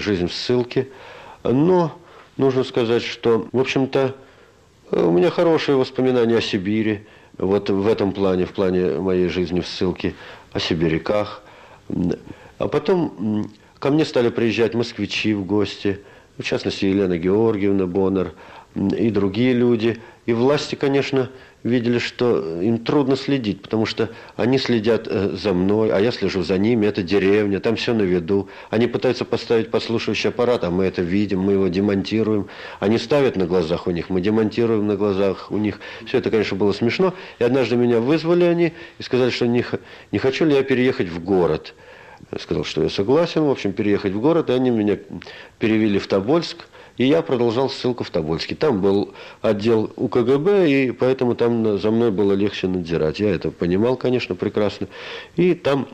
жизнь в ссылке. Но нужно сказать, что, в общем-то, у меня хорошие воспоминания о Сибири. Вот в этом плане, в плане моей жизни в ссылке, о сибиряках. А потом ко мне стали приезжать москвичи в гости, в частности, Елена Георгиевна Боннер и другие люди. И власти, конечно, видели, что им трудно следить, потому что они следят за мной, а я слежу за ними. Это деревня, там все на виду. Они пытаются поставить подслушивающий аппарат, а мы это видим, мы его демонтируем. Они ставят на глазах у них, мы демонтируем на глазах у них. Все это, конечно, было смешно. И однажды меня вызвали они и сказали, что не хочу ли я переехать в город. Я сказал, что я согласен, в общем, переехать в город. И они меня перевели в Тобольск. И я продолжал ссылку в Тобольске. Там был отдел УКГБ, и поэтому там за мной было легче надзирать. Я это понимал, конечно, прекрасно. И там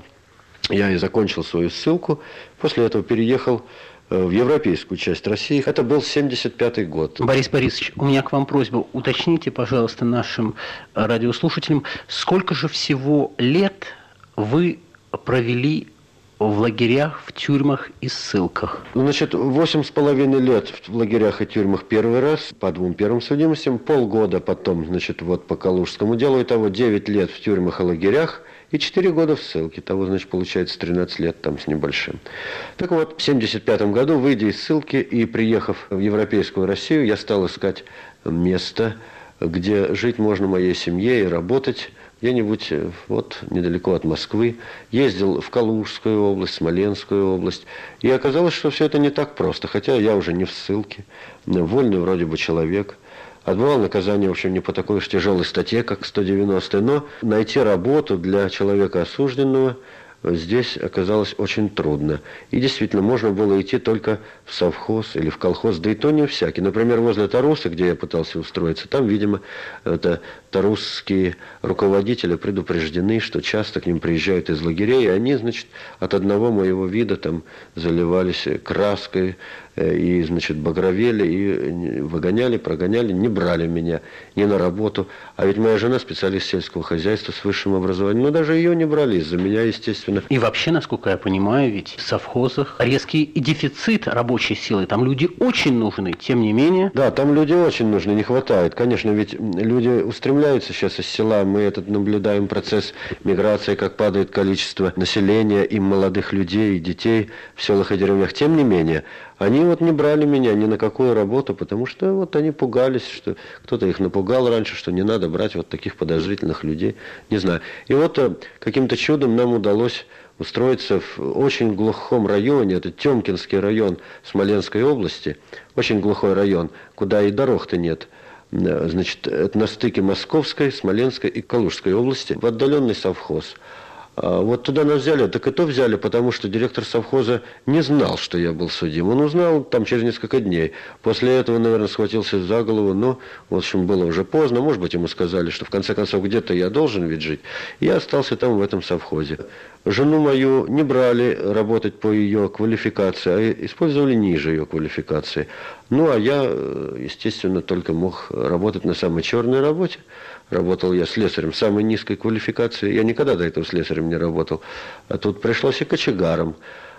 я и закончил свою ссылку. После этого переехал в европейскую часть России. Это был 1975 год. Борис Борисович, у меня к вам просьба. Уточните, пожалуйста, нашим радиослушателям, сколько же всего лет вы провели в лагерях, в тюрьмах и ссылках? Значит, 8,5 лет в лагерях и тюрьмах первый раз, по 2 первым судимостям, полгода потом, значит, вот по Калужскому делу, итого 9 лет в тюрьмах и лагерях, и 4 года в ссылке. Того, значит, получается 13 лет там с небольшим. Так вот, в 1975 году, выйдя из ссылки и приехав в европейскую Россию, я стал искать место, где жить можно моей семье и работать где-нибудь вот недалеко от Москвы. Ездил в Калужскую область, Смоленскую область. И оказалось, что все это не так просто. Хотя я уже не в ссылке, вольный вроде бы человек. Отбывал наказание, в общем, не по такой уж тяжелой статье, как 190-й. Но найти работу для человека осужденного здесь оказалось очень трудно. И действительно, можно было идти только в совхоз или в колхоз, да и то не всякий. Например, возле Таруса, где я пытался устроиться, там, видимо, это тарусские руководители предупреждены, что часто к ним приезжают из лагерей, и они, значит, от одного моего вида там заливались краской, и, значит, багровели, и выгоняли, прогоняли, не брали меня ни на работу. А ведь моя жена специалист сельского хозяйства с высшим образованием, но даже ее не брали из-за меня, естественно. И вообще, насколько я понимаю, ведь в совхозах резкий дефицит рабочей силы, там люди очень нужны, тем не менее. Да, там люди очень нужны, не хватает. Конечно, ведь люди устремляются сейчас из села, мы этот наблюдаем процесс миграции, как падает количество населения, и молодых людей, и детей в селах и деревнях. Тем не менее, они вот не брали меня ни на какую работу, потому что вот они пугались, что кто-то их напугал раньше, что не надо брать вот таких подозрительных людей, не знаю. И вот каким-то чудом нам удалось устроиться в очень глухом районе, это Тёмкинский район Смоленской области, очень глухой район, куда и дорог-то нет. Значит, это на стыке Московской, Смоленской и Калужской области, в отдаленный совхоз. Вот туда нас взяли, так и то взяли, потому что директор совхоза не знал, что я был судим. Он узнал там через несколько дней. После этого, наверное, схватился за голову, но, в общем, было уже поздно. Может быть, ему сказали, что в конце концов где-то я должен ведь жить. И я остался там в этом совхозе. Жену мою не брали работать по ее квалификации, а использовали ниже ее квалификации. Ну, а я, естественно, только мог работать на самой черной работе. Работал я слесарем самой низкой квалификации. Я никогда до этого слесарем не работал. А тут пришлось и кочегаром.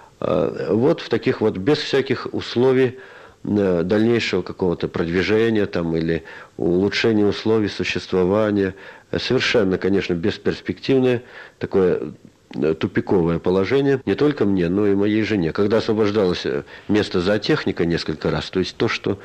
Вот в таких вот, без всяких условий дальнейшего какого-то продвижения там, или улучшения условий существования. Совершенно, конечно, бесперспективное такое тупиковое положение не только мне, но и моей жене. Когда освобождалось место зоотехника несколько раз, то есть то, что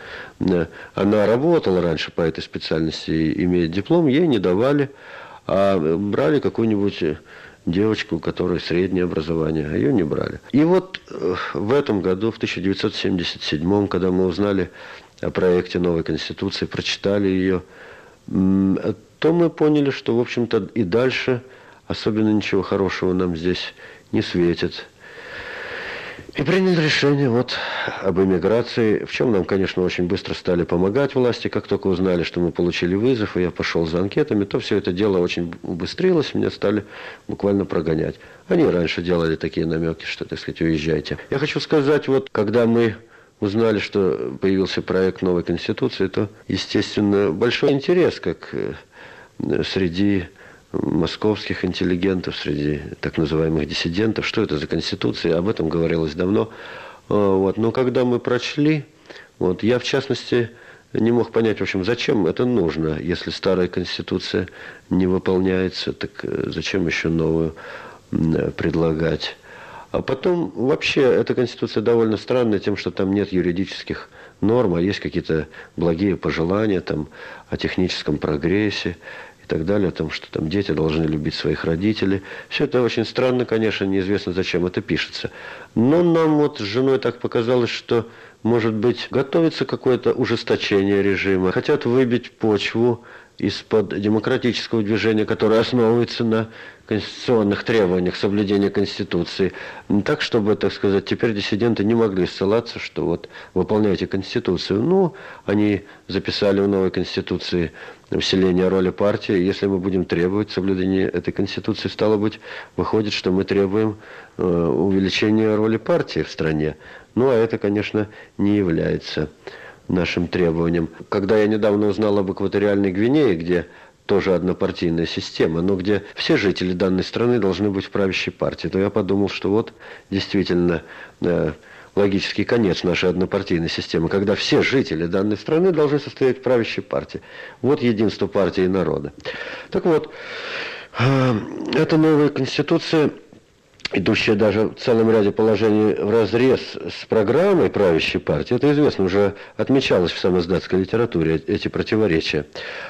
она работала раньше по этой специальности и имеет диплом, ей не давали, а брали какую-нибудь девочку, у которой среднее образование, а ее не брали. И вот в этом году, в 1977, когда мы узнали о проекте новой Конституции, прочитали ее, то мы поняли, что, в общем-то, и дальше особенно ничего хорошего нам здесь не светит. И приняли решение вот об эмиграции, в чем нам, конечно, очень быстро стали помогать власти. Как только узнали, что мы получили вызов, и я пошел за анкетами, то все это дело очень убыстрилось, меня стали буквально прогонять. Они раньше делали такие намеки, что, так сказать, уезжайте. Я хочу сказать, вот когда мы узнали, что появился проект новой Конституции, то, естественно, большой интерес, как среди московских интеллигентов, среди так называемых диссидентов, что это за конституция, об этом говорилось давно. Вот. Но когда мы прочли, вот, я в частности не мог понять, в общем, зачем это нужно. Если старая конституция не выполняется, так зачем еще новую предлагать? А потом, вообще, эта конституция довольно странная тем, что там нет юридических норм, а есть какие-то благие пожелания там, о техническом прогрессе и так далее, о том, что там дети должны любить своих родителей. Все это очень странно, конечно, неизвестно, зачем это пишется. Но нам вот с женой так показалось, что, может быть, готовится какое-то ужесточение режима. Хотят выбить почву из-под демократического движения, которое основывается на конституционных требованиях соблюдения Конституции. Так, чтобы, так сказать, теперь диссиденты не могли ссылаться, что вот выполняйте Конституцию. Ну, они записали в новой Конституции усиление роли партии. Если мы будем требовать соблюдения этой Конституции, стало быть, выходит, что мы требуем увеличения роли партии в стране. Ну, а это, конечно, не является нашим требованиям. Когда я недавно узнал об экваториальной Гвинее, где тоже однопартийная система, но где все жители данной страны должны быть в правящей партии, то я подумал, что вот действительно логический конец нашей однопартийной системы, когда все жители данной страны должны состоять в правящей партии. Вот единство партии и народа. Так вот, эта новая конституция, идущая даже в целом ряде положений вразрез с программой правящей партии, это известно, уже отмечалось в самоиздатской литературе, эти противоречия,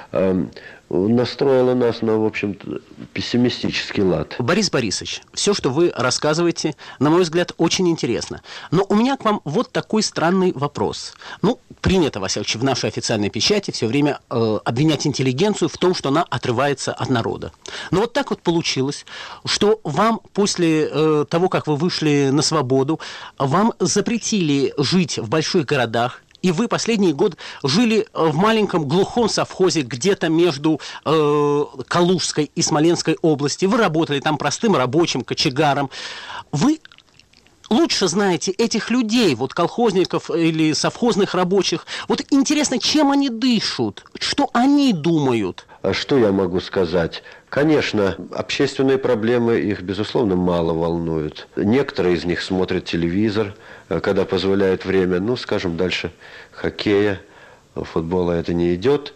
настроила нас на, в общем-то, пессимистический лад. Борис Борисович, все, что вы рассказываете, на мой взгляд, очень интересно. Но у меня к вам вот такой странный вопрос. Ну, принято, во всяком случае, в нашей официальной печати все время обвинять интеллигенцию в том, что она отрывается от народа. Но вот так вот получилось, что вам после того, как вы вышли на свободу, вам запретили жить в больших городах, и вы последний год жили в маленьком глухом совхозе где-то между Калужской и Смоленской области. Вы работали там простым рабочим, кочегаром. Вы лучше знаете этих людей, вот колхозников или совхозных рабочих. Вот интересно, чем они дышат, что они думают? А что я могу сказать? Конечно, общественные проблемы их, безусловно, мало волнуют. Некоторые из них смотрят телевизор, когда позволяет время, ну, скажем, дальше хоккея, футбола это не идет.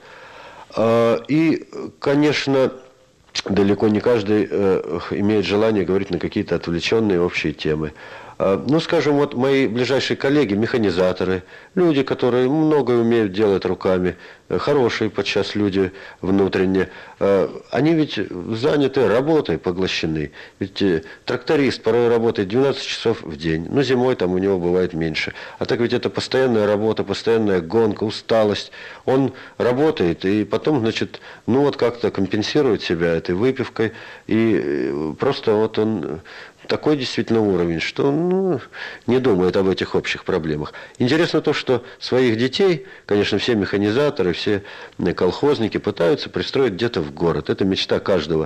И, конечно, далеко не каждый имеет желание говорить на какие-то отвлеченные общие темы. Ну, скажем, вот мои ближайшие коллеги, механизаторы, люди, которые многое умеют делать руками, хорошие подчас люди внутренне, они ведь заняты работой, поглощены. Ведь тракторист порой работает 12 часов в день, но зимой там у него бывает меньше. А так ведь это постоянная работа, постоянная гонка, усталость. Он работает и потом, значит, ну вот как-то компенсирует себя этой выпивкой, и просто вот он... Такой действительно уровень, что не думает об этих общих проблемах. Интересно то, что своих детей, конечно, все механизаторы, все колхозники пытаются пристроить где-то в город. Это мечта каждого.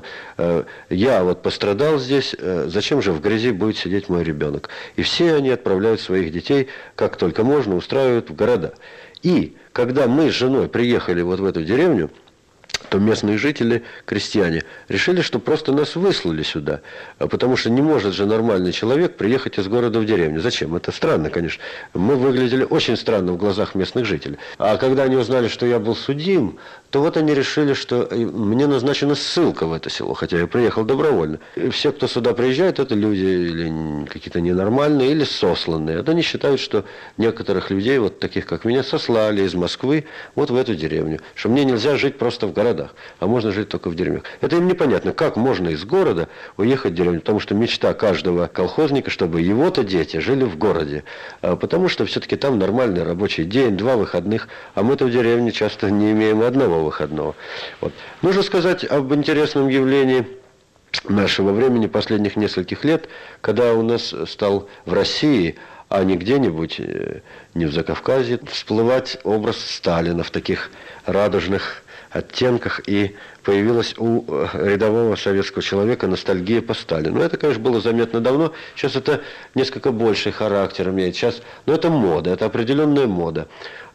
Я вот пострадал здесь, зачем же в грязи будет сидеть мой ребенок? И все они отправляют своих детей, как только можно, устраивают в города. И когда мы с женой приехали вот в эту деревню, то местные жители, крестьяне, решили, что просто нас выслали сюда. Потому что не может же нормальный человек приехать из города в деревню. Зачем? Это странно, конечно. Мы выглядели очень странно в глазах местных жителей. А когда они узнали, что я был судим, то вот они решили, что мне назначена ссылка в это село, хотя я приехал добровольно. И все, кто сюда приезжает, это люди или какие-то ненормальные, или сосланные. Вот они считают, что некоторых людей, вот таких как меня, сослали из Москвы вот в эту деревню. Что мне нельзя жить просто в городах, а можно жить только в деревнях. Это им непонятно, как можно из города уехать в деревню, потому что мечта каждого колхозника, чтобы его-то дети жили в городе. Потому что все-таки там нормальный рабочий день, 2 выходных, а мы-то в деревне часто не имеем одного выходного. Вот. Нужно сказать об интересном явлении нашего времени, последних нескольких лет, когда у нас стал в России, а не где-нибудь, не в Закавказье, всплывать образ Сталина в таких радужных оттенках, и появилась у рядового советского человека ностальгия по Сталину. Это, конечно, было заметно давно. Сейчас это несколько больший характер имеет. Сейчас, но это мода, это определенная мода.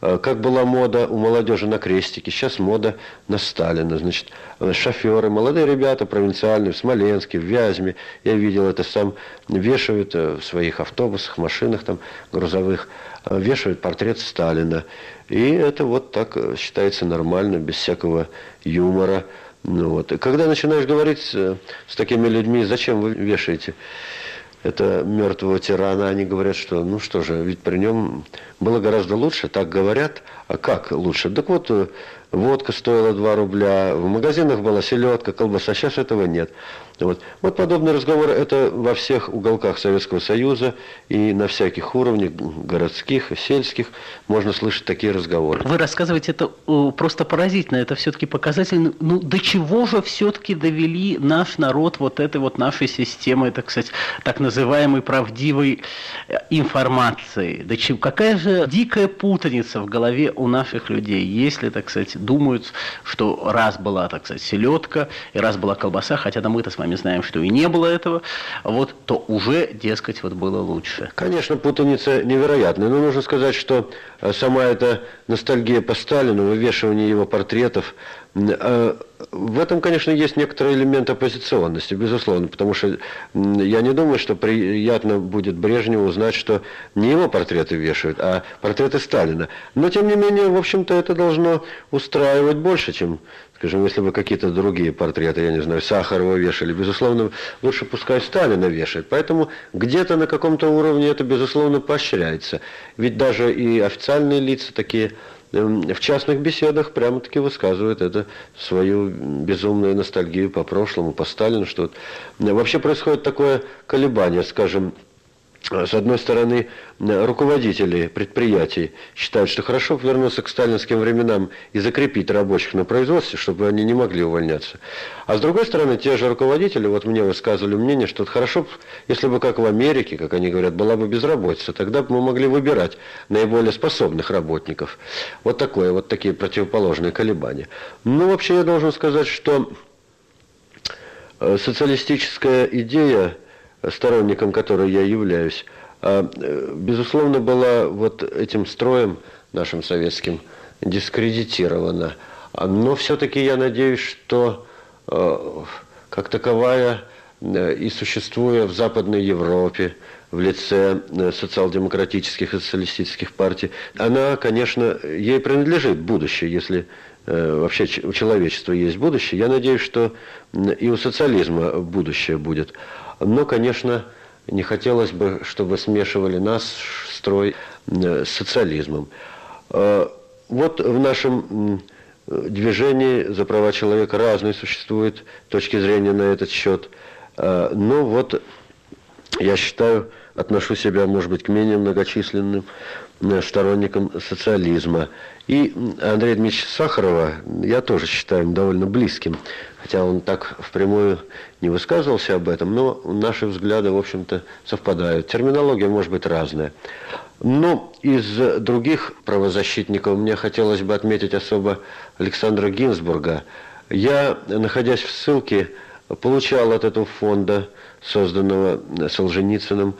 Как была мода у молодежи на крестики, сейчас мода на Сталина. Значит, шоферы, молодые ребята провинциальные, в Смоленске, в Вязьме, я видел это сам, вешают в своих автобусах, машинах там грузовых, вешают портрет Сталина. И это вот так считается нормально, без всякого юмора. Ну, вот. И когда начинаешь говорить с такими людьми, зачем вы вешаете это мертвого тирана, они говорят, что, ну что же, ведь при нем было гораздо лучше, так говорят. А как лучше? Так вот, водка стоила 2 рубля, в магазинах была селедка, колбаса, сейчас этого нет. Вот подобные разговоры, это во всех уголках Советского Союза и на всяких уровнях, городских, сельских, можно слышать такие разговоры. Вы рассказываете это просто поразительно, это все-таки показательно. Ну, до чего же все-таки довели наш народ вот этой вот нашей системой, так сказать, так называемой правдивой информации? Какая же дикая путаница в голове у наших людей, если, так сказать, думают, что раз была, так сказать, селедка, и раз была колбаса, хотя мы-то с вами знаем, что и не было этого, вот, то уже, дескать, вот было лучше. Конечно, путаница невероятная, но нужно сказать, что сама эта ностальгия по Сталину, вывешивание его портретов, в этом, конечно, есть некоторый элемент оппозиционности, безусловно, потому что я не думаю, что приятно будет Брежневу узнать, что не его портреты вешают, а портреты Сталина. Но, тем не менее, в общем-то, это должно устраивать больше, чем, скажем, если бы какие-то другие портреты, я не знаю, Сахарова вешали. Безусловно, лучше пускай Сталина вешает. Поэтому где-то на каком-то уровне это, безусловно, поощряется. Ведь даже и официальные лица такие в частных беседах прямо-таки высказывают это свою безумную ностальгию по прошлому, по Сталину, что вообще происходит такое колебание, скажем, с одной стороны, руководители предприятий считают, что хорошо вернуться к сталинским временам и закрепить рабочих на производстве, чтобы они не могли увольняться. А с другой стороны, те же руководители, вот мне высказывали мнение, что хорошо, если бы, как в Америке, как они говорят, была бы безработица, тогда бы мы могли выбирать наиболее способных работников. Вот такие противоположные колебания. Ну, вообще, я должен сказать, что социалистическая идея, сторонником которой я являюсь, безусловно, была вот этим строем нашим советским дискредитирована. Но все-таки я надеюсь, что как таковая и существуя в Западной Европе в лице социал-демократических и социалистических партий, она, конечно, ей принадлежит будущее, если вообще у человечества есть будущее. Я надеюсь, что и у социализма будущее будет. Но, конечно, не хотелось бы, чтобы смешивали наш строй с социализмом. Вот в нашем движении за права человека разные существуют точки зрения на этот счет. Но вот я считаю, отношу себя, может быть, к менее многочисленным сторонникам социализма. И Андрея Дмитриевича Сахарова я тоже считаю довольно близким, хотя он так впрямую не высказывался об этом, но наши взгляды, в общем-то, совпадают. Терминология может быть разная. Но из других правозащитников мне хотелось бы отметить особо Александра Гинзбурга. Я, находясь в ссылке, получал от этого фонда, созданного Солженицыным,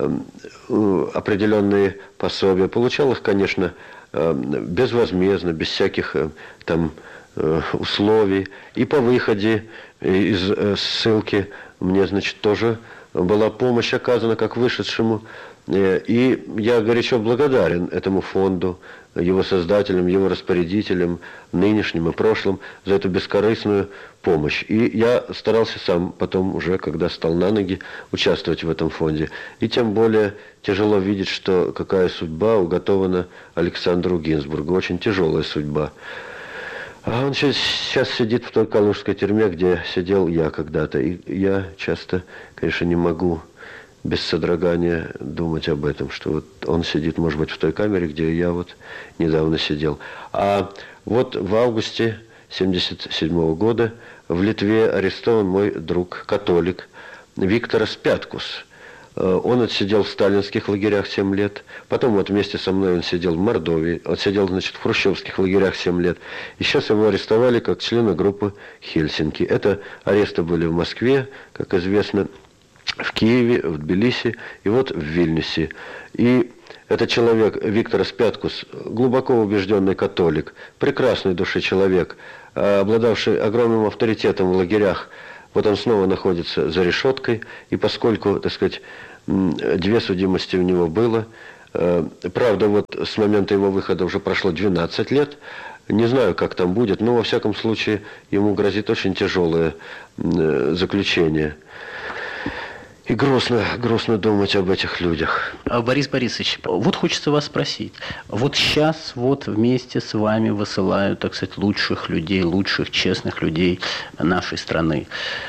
определенные пособия. Получал их, конечно, безвозмездно, без всяких там условий. И по выходе из ссылки мне, значит, тоже была помощь оказана как вышедшему. И я горячо благодарен этому фонду, его создателям, его распорядителям, нынешним и прошлым, за эту бескорыстную помощь. И я старался сам потом уже, когда стал на ноги, участвовать в этом фонде. И тем более тяжело видеть, что какая судьба уготована Александру Гинзбургу. Очень тяжелая судьба. А он сейчас сидит в той калужской тюрьме, где сидел я когда-то. И я часто, конечно, не могу без содрогания думать об этом, что вот он сидит, может быть, в той камере, где я вот недавно сидел. А вот в августе 1977 года в Литве арестован мой друг, католик, Викторас Пяткус. Он отсидел в сталинских лагерях 7 лет. Потом вот вместе со мной он сидел в Мордовии. Отсидел, значит, в хрущевских лагерях 7 лет. И сейчас его арестовали как члена группы Хельсинки. Это аресты были в Москве, как известно, в Киеве, в Тбилиси и вот в Вильнюсе. И Это человек Виктор Спяткус, глубоко убежденный католик, прекрасной души человек, обладавший огромным авторитетом в лагерях. Вот он снова находится за решеткой, и поскольку, так сказать, 2 судимости у него было, правда, вот с момента его выхода уже прошло 12 лет, не знаю, как там будет, но во всяком случае ему грозит очень тяжелое заключение. И грустно думать об этих людях. Борис Борисович, вот хочется вас спросить. Вот сейчас вот вместе с вами высылают, так сказать, лучших людей, лучших, честных людей нашей страны.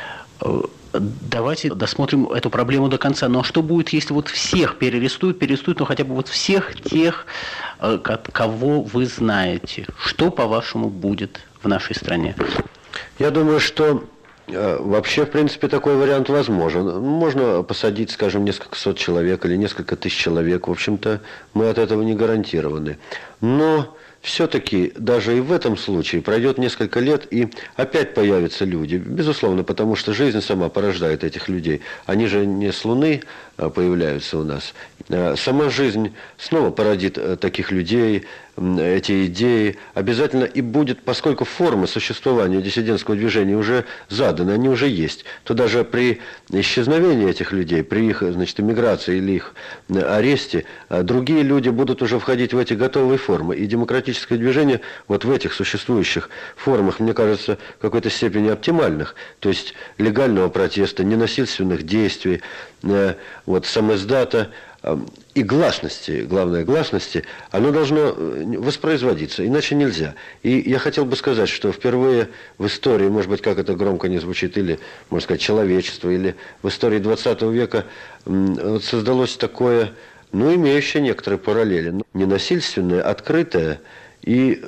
Давайте досмотрим эту проблему до конца. Но что будет, если вот всех перерестуют, но хотя бы вот всех тех, кого вы знаете? Что, по-вашему, будет в нашей стране? Я думаю, что вообще, в принципе, такой вариант возможен. Можно посадить, скажем, несколько сот человек или несколько тысяч человек. В общем-то, мы от этого не гарантированы. Но все-таки даже и в этом случае пройдет несколько лет, и опять появятся люди. Безусловно, потому что жизнь сама порождает этих людей. Они же не с Луны появляются у нас. Сама жизнь снова породит таких людей, эти идеи. Обязательно и будет, поскольку формы существования диссидентского движения уже заданы, они уже есть, то даже при исчезновении этих людей, при их, значит, эмиграции или их аресте, другие люди будут уже входить в эти готовые формы. И демократическое движение вот в этих существующих формах, мне кажется, в какой-то степени оптимальных. То есть легального протеста, ненасильственных действий, вот самоиздата и гласности, главное гласности, оно должно воспроизводиться, иначе нельзя. И я хотел бы сказать, что впервые в истории, может быть, как это громко не звучит, или, можно сказать, человечества, или в истории 20 века вот создалось такое, ну, имеющее некоторые параллели, ненасильственное, открытое и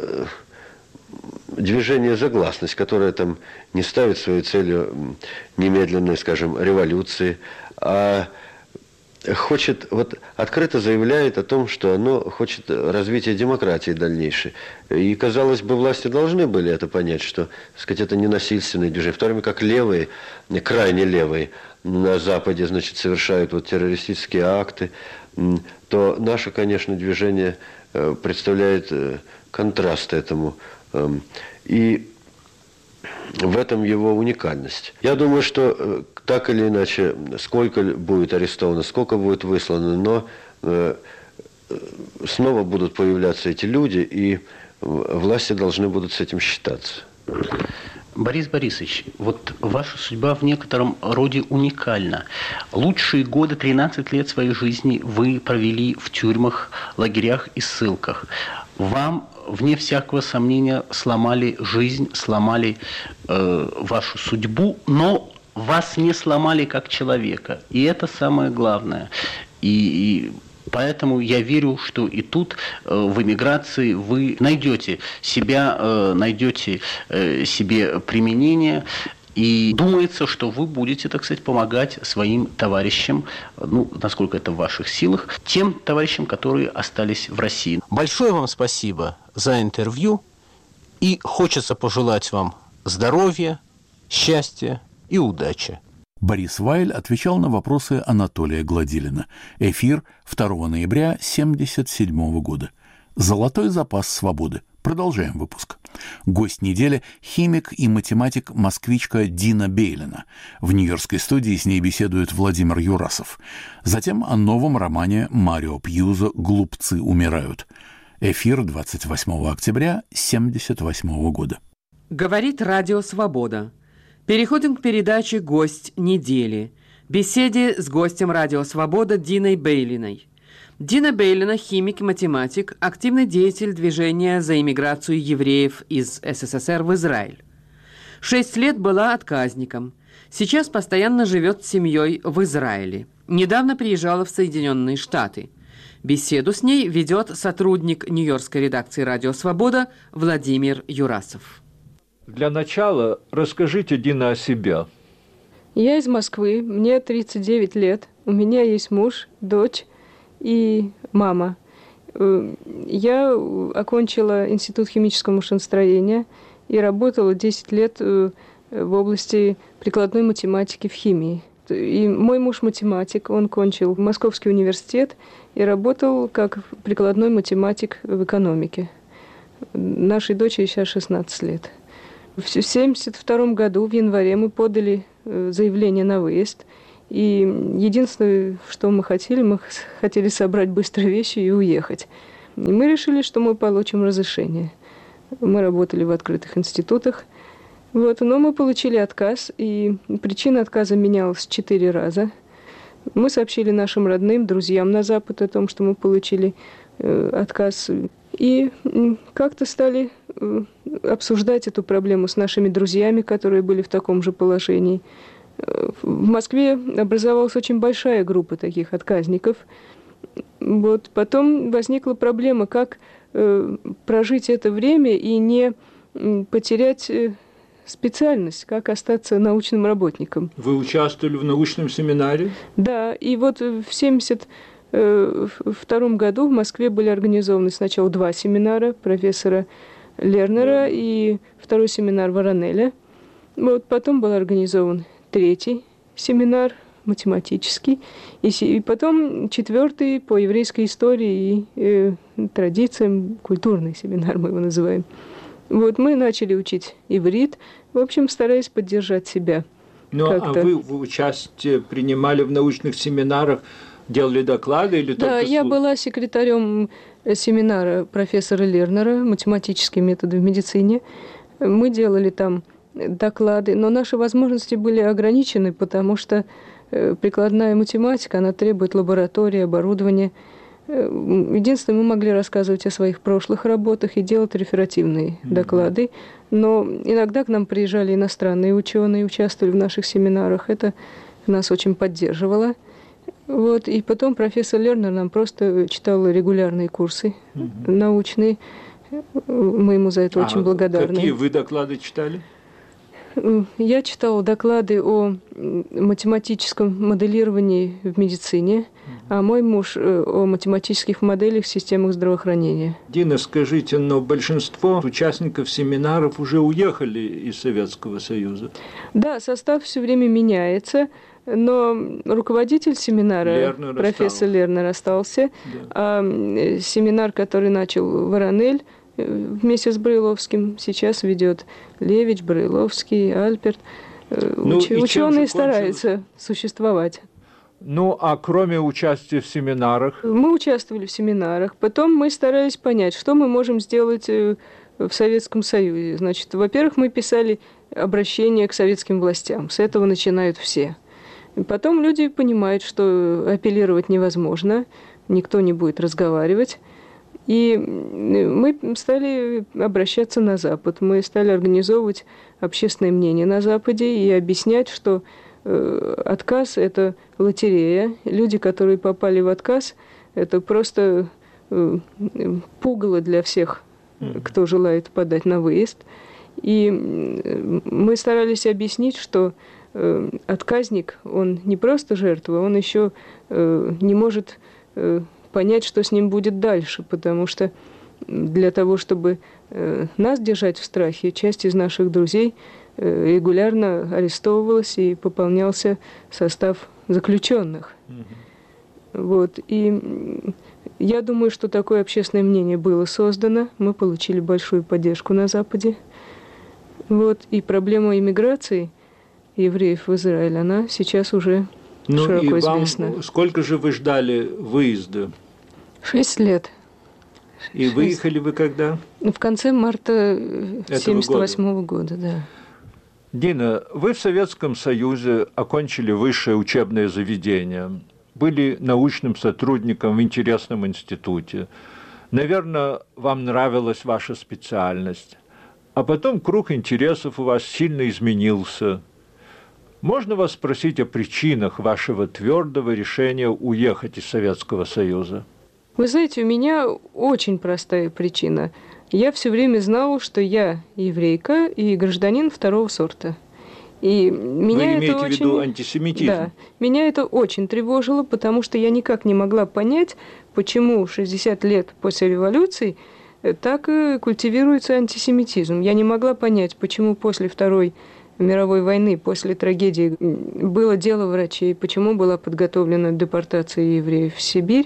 движение за гласность, которое там не ставит своей целью немедленной, скажем, революции, а хочет, вот открыто заявляет о том, что оно хочет развития демократии дальнейшей. И, казалось бы, власти должны были это понять, что, так сказать, это не насильственное движение. В то время как левые, крайне левые на Западе, значит, совершают вот террористические акты, то наше, конечно, движение представляет контраст этому. И в этом его уникальность. Я думаю, что так или иначе, сколько будет арестовано, сколько будет выслано, но снова будут появляться эти люди, и власти должны будут с этим считаться. Борис Борисович, вот ваша судьба в некотором роде уникальна. Лучшие годы, 13 лет своей жизни вы провели в тюрьмах, лагерях и ссылках. Вам, вне всякого сомнения, сломали жизнь, сломали вашу судьбу, но вас не сломали как человека. И это самое главное. И поэтому я верю, что и тут, в эмиграции, вы найдете себя, найдете себе применение. И думается, что вы будете, так сказать, помогать своим товарищам, ну, насколько это в ваших силах, тем товарищам, которые остались в России. Большое вам спасибо за интервью. И хочется пожелать вам здоровья, счастья и удачи. Борис Вайль отвечал на вопросы Анатолия Гладилина. Эфир 2 ноября 1977 года. «Золотой запас свободы». Продолжаем выпуск. Гость недели – химик и математик-москвичка Дина Бейлина. В нью-йоркской студии с ней беседует Владимир Юрасов. Затем о новом романе Марио Пьюзо «Глупцы умирают». Эфир 28 октября 1978 года. Говорит Радио Свобода. Переходим к передаче «Гость недели». Беседе с гостем Радио Свобода Диной Бейлиной. Дина Бейлина – химик и математик, активный деятель движения за иммиграцию евреев из СССР в Израиль. 6 лет была отказником. Сейчас постоянно живет с семьей в Израиле. Недавно приезжала в Соединенные Штаты. Беседу с ней ведет сотрудник нью-йоркской редакции «Радио Свобода» Владимир Юрасов. Для начала расскажите, Дина, о себе. Я из Москвы, мне 39 лет. У меня есть муж, дочь и мама. Я окончила Институт химического машиностроения и работала 10 лет в области прикладной математики в химии. И мой муж математик, он кончил Московский университет и работал как прикладной математик в экономике. Нашей дочери сейчас 16 лет. В 1972 году, в январе, мы подали заявление на выезд. И единственное, что мы хотели собрать быстро вещи и уехать. И мы решили, что мы получим разрешение. Мы работали в открытых институтах. Но мы получили отказ, и причина отказа менялась 4 раза. Мы сообщили нашим родным, друзьям на Запад о том, что мы получили отказ. И как-то стали обсуждать эту проблему с нашими друзьями, которые были в таком же положении. В Москве образовалась очень большая группа таких отказников. Потом возникла проблема, как прожить это время и не потерять специальность, как остаться научным работником. Вы участвовали в научном семинаре? Да, и в 1972 году в Москве были организованы сначала 2 семинара профессора Лернера и 2-й семинар Воронеля. Потом был организован 3-й семинар математический, и потом 4-й по еврейской истории и традициям, культурный семинар мы его называем. Мы начали учить иврит, в общем, стараясь поддержать себя. А вы участие принимали в научных семинарах, делали доклады или только... Да, я была секретарем семинара профессора Лернера «Математические методы в медицине». Мы делали там доклады, но наши возможности были ограничены, потому что прикладная математика, она требует лаборатории, оборудования. Единственное, мы могли рассказывать о своих прошлых работах и делать реферативные доклады, но иногда к нам приезжали иностранные ученые, участвовали в наших семинарах, это нас очень поддерживало. И потом профессор Лернер нам просто читал регулярные курсы научные, мы ему за это очень благодарны. Какие вы доклады читали? Я читала доклады о математическом моделировании в медицине, а мой муж о математических моделях в системах здравоохранения. Дина, скажите, но большинство участников семинаров уже уехали из Советского Союза? Да, состав все время меняется, но руководитель семинара, профессор Лернер, остался, а семинар, который начал Воронель, вместе с Брайловским сейчас ведет Левич, Брайловский, Альперт. Ученые стараются существовать. А кроме участия в семинарах? Мы участвовали в семинарах. Потом мы старались понять, что мы можем сделать в Советском Союзе. Во-первых, мы писали обращения к советским властям. С этого начинают все. Потом люди понимают, что апеллировать невозможно, никто не будет разговаривать. И мы стали обращаться на Запад. Мы стали организовывать общественное мнение на Западе и объяснять, что отказ – это лотерея. Люди, которые попали в отказ, это просто пугало для всех, кто желает подать на выезд. И мы старались объяснить, что отказник, он не просто жертва, он еще не может понять, что с ним будет дальше, потому что для того, чтобы нас держать в страхе, часть из наших друзей регулярно арестовывалась и пополнялся состав заключенных. И я думаю, что такое общественное мнение было создано, мы получили большую поддержку на Западе. И проблема иммиграции евреев в Израиль, она сейчас уже широко известна. Сколько же вы ждали выезда? 6 лет. И выехали вы когда? В конце марта 1978 года, да. Дина, вы в Советском Союзе окончили высшее учебное заведение, были научным сотрудником в интересном институте. Наверное, вам нравилась ваша специальность. А потом круг интересов у вас сильно изменился. Можно вас спросить о причинах вашего твердого решения уехать из Советского Союза? Вы знаете, у меня очень простая причина. Я все время знала, что я еврейка и гражданин 2-го сорта. И меня Вы имеете в виду антисемитизм? Да. Меня это очень тревожило, потому что я никак не могла понять, почему 60 лет после революции так культивируется антисемитизм. Я не могла понять, почему после Второй мировой войны, после трагедии было дело врачей, почему была подготовлена депортация евреев в Сибирь.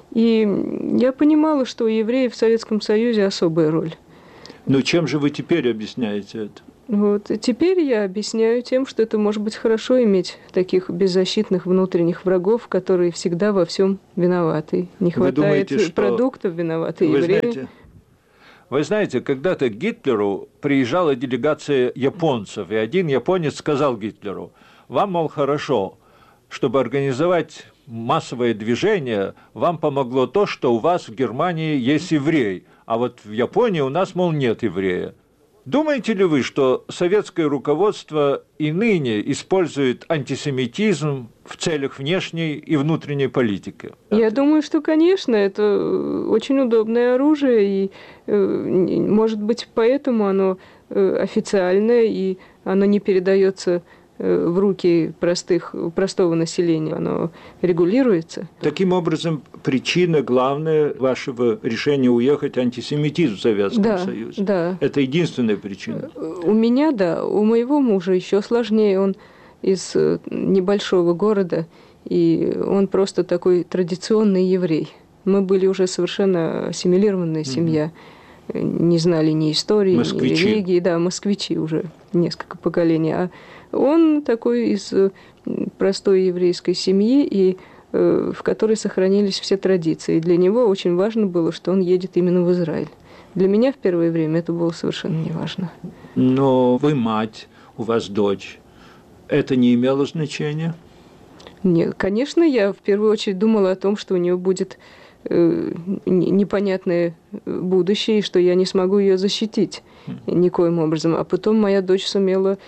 И я понимала, что у евреев в Советском Союзе особая роль. Но чем же вы теперь объясняете это? Вот. И теперь я объясняю тем, что это может быть хорошо иметь таких беззащитных внутренних врагов, которые всегда во всем виноваты. Не хватает продуктов, виноваты евреи. Вы знаете, когда-то к Гитлеру приезжала делегация японцев, и один японец сказал Гитлеру: «Вам, мол, хорошо, чтобы организовать массовое движение, вам помогло то, что у вас в Германии есть еврей, а вот в Японии у нас, мол, нет еврея». Думаете ли вы, что советское руководство и ныне использует антисемитизм в целях внешней и внутренней политики? Я думаю, что, конечно, это очень удобное оружие, и, может быть, поэтому оно официальное, и оно не передается в руки простого населения, оно регулируется. Таким образом, причина главная вашего решения уехать — антисемитизм в Советском Союзе. Да. Это единственная причина. У меня, да. У моего мужа еще сложнее. Он из небольшого города, и он просто такой традиционный еврей. Мы были уже совершенно ассимилированная семья. Не знали ни истории, ни религии. Да, москвичи уже несколько поколений. А он такой из простой еврейской семьи, и в которой сохранились все традиции. Для него очень важно было, что он едет именно в Израиль. Для меня в первое время это было совершенно неважно. Но вы мать, у вас дочь. Это не имело значения? Нет, конечно, я в первую очередь думала о том, что у нее будет непонятное будущее, и что я не смогу ее защитить никоим образом. А потом моя дочь сумела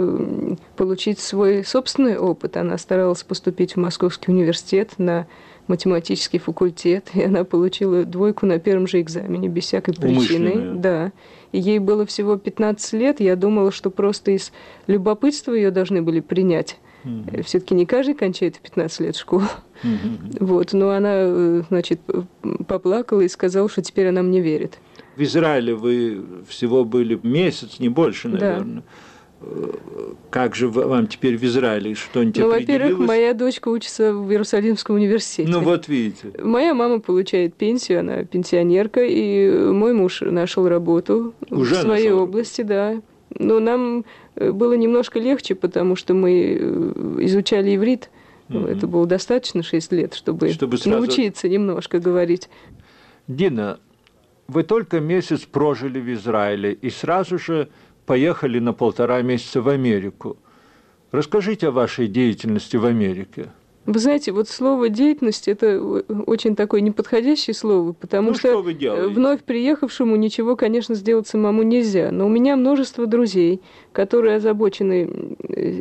получить свой собственный опыт. Она старалась поступить в Московский университет на математический факультет, и она получила 2 на первом же экзамене, без всякой причины. Да. И ей было всего 15 лет. Я думала, что просто из любопытства ее должны были принять. Все-таки не каждый кончает в 15 лет школу. Вот. Но она, значит, поплакала и сказала, что теперь она мне верит. В Израиле вы всего были месяц, не больше, наверное. Да. Как же вам теперь в Израиле? Что-нибудь определилось? Во-первых, моя дочка учится в Иерусалимском университете. Ну вот видите. Моя мама получает пенсию, она пенсионерка, и мой муж нашел работу уже в своей области, да. Но нам было немножко легче, потому что мы изучали иврит. Это было достаточно 6 лет, чтобы научиться немножко говорить. Дина, вы только месяц прожили в Израиле и сразу же поехали на 1,5 месяца в Америку. Расскажите о вашей деятельности в Америке. Вы знаете, вот слово «деятельность» – это очень такое неподходящее слово, потому что вновь приехавшему ничего, конечно, сделать самому нельзя. Но у меня множество друзей, которые озабочены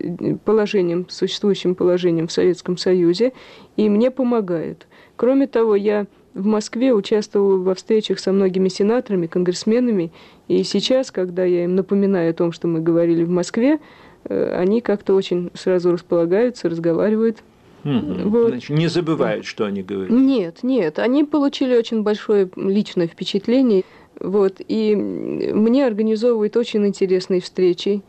существующим положением в Советском Союзе, и мне помогают. Кроме того, я в Москве участвовала во встречах со многими сенаторами, конгрессменами, и сейчас, когда я им напоминаю о том, что мы говорили в Москве, они как-то очень сразу располагаются, разговаривают. Вот. Значит, не забывают, что они говорят. Нет. Они получили очень большое личное впечатление. Вот. И мне организовывают очень интересные встречи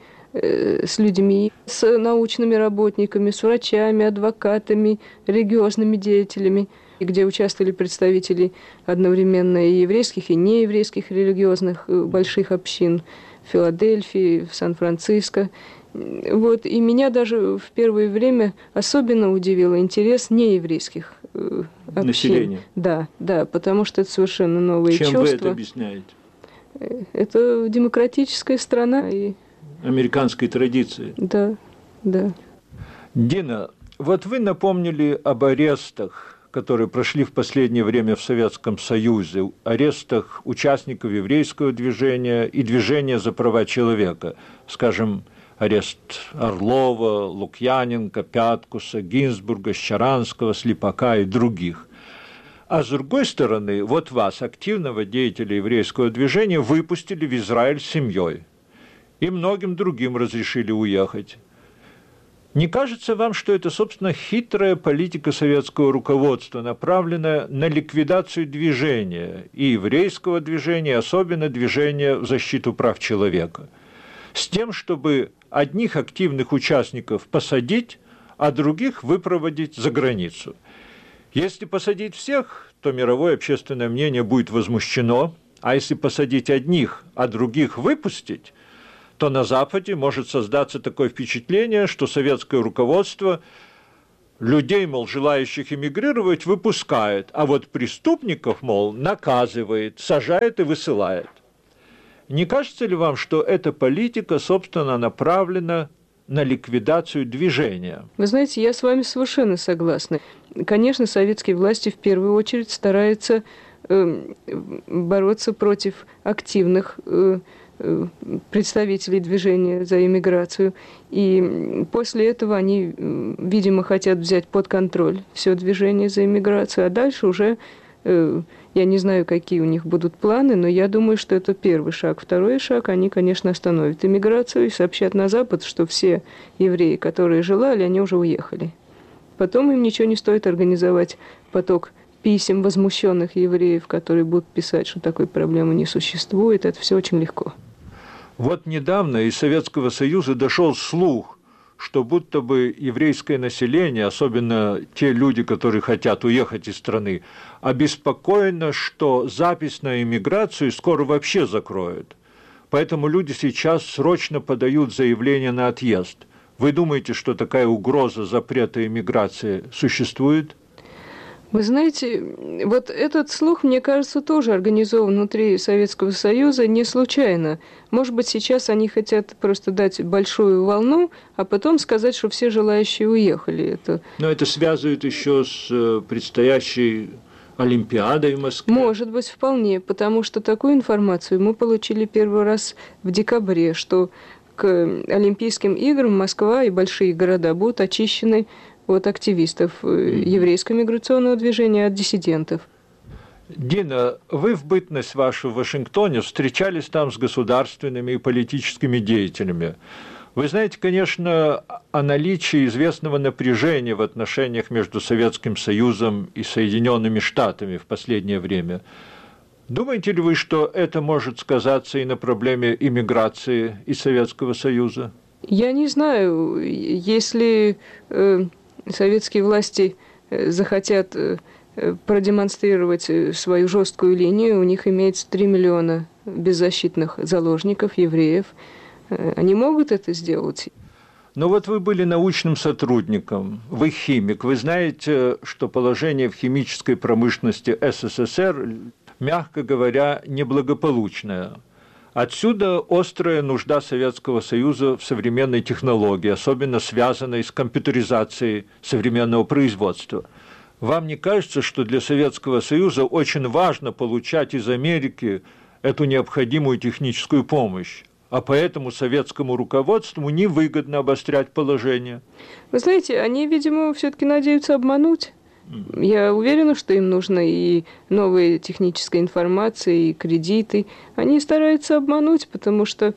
с людьми, с научными работниками, с врачами, адвокатами, религиозными деятелями, где участвовали представители одновременно и еврейских, и нееврейских религиозных больших общин в Филадельфии, в Сан-Франциско. Вот, и меня даже в первое время особенно удивил интерес нееврейских общин. Населения. Да, потому что это совершенно новые чувства. Чем вы это объясняете? Это демократическая страна. И... Американской традиции. Да. Дина, вот вы напомнили об арестах, которые прошли в последнее время в Советском Союзе, арестах участников еврейского движения и движения за права человека, скажем, арест Орлова, Лукьяненко, Пяткуса, Гинзбурга, Щаранского, Слепака и других. А с другой стороны, вот вас, активного деятеля еврейского движения, выпустили в Израиль с семьей. И многим другим разрешили уехать. Не кажется вам, что это, собственно, хитрая политика советского руководства, направленная на ликвидацию движения, и еврейского движения, и особенно движения в защиту прав человека, с тем, чтобы одних активных участников посадить, а других выпроводить за границу? Если посадить всех, то мировое общественное мнение будет возмущено, а если посадить одних, а других выпустить, то на Западе может создаться такое впечатление, что советское руководство людей, мол, желающих эмигрировать, выпускает, а вот преступников, мол, наказывает, сажает и высылает. Не кажется ли вам, что эта политика, собственно, направлена на ликвидацию движения? Вы знаете, я с вами совершенно согласна. Конечно, советские власти в первую очередь стараются бороться против активных представителей движения за иммиграцию. И после этого они, видимо, хотят взять под контроль все движение за иммиграцию, а дальше уже, я не знаю, какие у них будут планы, но я думаю, что это первый шаг. Второй шаг, они, конечно, остановят иммиграцию и сообщат на Запад, что все евреи, которые желали, они уже уехали. Потом им ничего не стоит организовать поток писем возмущенных евреев, которые будут писать, что такой проблемы не существует. Это все очень легко. Вот недавно из Советского Союза дошел слух, что будто бы еврейское население, особенно те люди, которые хотят уехать из страны, обеспокоено, что запись на иммиграцию скоро вообще закроют. Поэтому люди сейчас срочно подают заявление на отъезд. Вы думаете, что такая угроза запрета иммиграции существует? Вы знаете, вот этот слух, мне кажется, тоже организован внутри Советского Союза не случайно. Может быть, сейчас они хотят просто дать большую волну, а потом сказать, что все желающие уехали. Но это связывает еще с предстоящей Олимпиадой в Москве? Может быть, вполне, потому что такую информацию мы получили первый раз в декабре, что к Олимпийским играм Москва и большие города будут очищены от активистов еврейского миграционного движения, от диссидентов. Дина, вы в бытность вашу в Вашингтоне встречались там с государственными и политическими деятелями. Вы знаете, конечно, о наличии известного напряжения в отношениях между Советским Союзом и Соединенными Штатами в последнее время. Думаете ли вы, что это может сказаться и на проблеме иммиграции из Советского Союза? Я не знаю, если советские власти захотят продемонстрировать свою жесткую линию, у них имеется 3 миллиона беззащитных заложников, евреев. Они могут это сделать? Но вот вы были научным сотрудником, вы химик. Вы знаете, что положение в химической промышленности СССР, мягко говоря, неблагополучное. Отсюда острая нужда Советского Союза в современной технологии, особенно связанной с компьютеризацией современного производства. Вам не кажется, что для Советского Союза очень важно получать из Америки эту необходимую техническую помощь, а поэтому советскому руководству невыгодно обострять положение? Вы знаете, они, видимо, все-таки надеются обмануть. Я уверена, что им нужна и новая техническая информация, и кредиты. Они стараются обмануть, потому что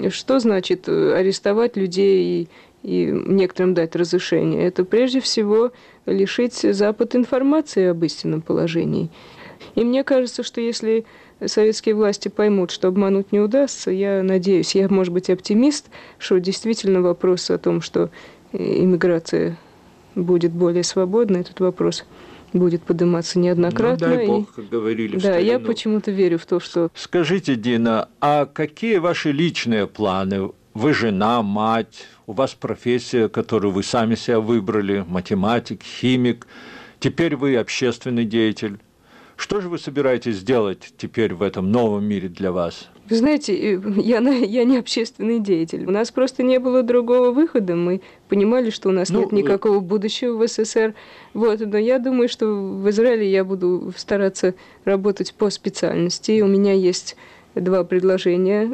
значит арестовать людей и некоторым дать разрешение? Это прежде всего лишить Запад информации об истинном положении. И мне кажется, что если советские власти поймут, что обмануть не удастся, я надеюсь, я, может быть, оптимист, что действительно вопрос о том, что иммиграция будет более свободной, этот вопрос будет подниматься неоднократно. Ну, дай бог, как говорили в старину. Да, я почему-то верю в то, что... Скажите, Дина, а какие ваши личные планы? Вы жена, мать, у вас профессия, которую вы сами себя выбрали, математик, химик, теперь вы общественный деятель. Что же вы собираетесь делать теперь в этом новом мире для вас? Вы знаете, я не общественный деятель. У нас просто не было другого выхода. Мы понимали, что у нас нет никакого будущего в СССР. Вот. Но я думаю, что в Израиле я буду стараться работать по специальности. У меня есть 2 предложения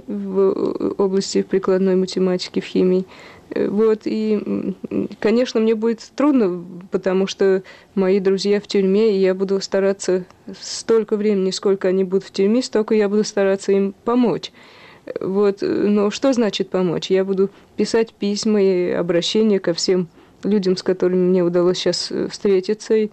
в области прикладной математики, в химии. Вот. И, конечно, мне будет трудно, потому что мои друзья в тюрьме, и я буду стараться столько времени, сколько они будут в тюрьме, столько я буду стараться им помочь. Вот. Но что значит помочь? Я буду писать письма и обращения ко всем людям, с которыми мне удалось сейчас встретиться,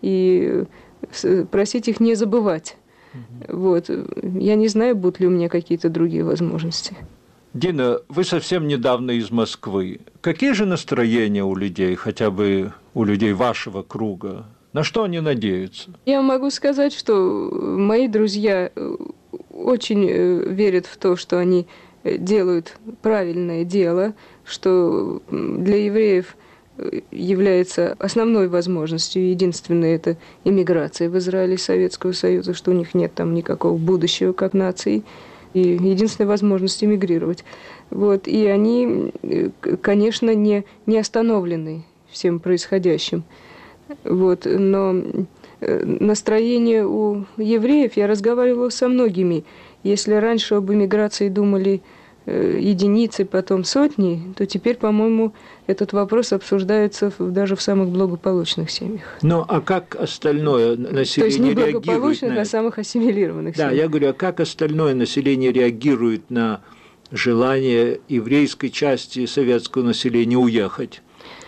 и просить их не забывать. Вот. Я не знаю, будут ли у меня какие-то другие возможности. Дина, вы совсем недавно из Москвы. Какие же настроения у людей, хотя бы у людей вашего круга? На что они надеются? Я могу сказать, что мои друзья очень верят в то, что они делают правильное дело, что для евреев является основной возможностью, единственной, это иммиграция в Израиль из Советского Союза, что у них нет там никакого будущего как нации, и единственная возможность эмигрировать. Вот. И они, конечно, не остановлены всем происходящим. Вот. Но настроение у евреев, я разговаривала со многими, если раньше об эмиграции думали единицы, потом сотни, то теперь, по-моему, этот вопрос обсуждается даже в самых благополучных семьях. Ну, а как остальное население реагирует? То есть не благополучных, а самых ассимилированных семьях. Да, я говорю, а как остальное население реагирует на желание еврейской части советского населения уехать?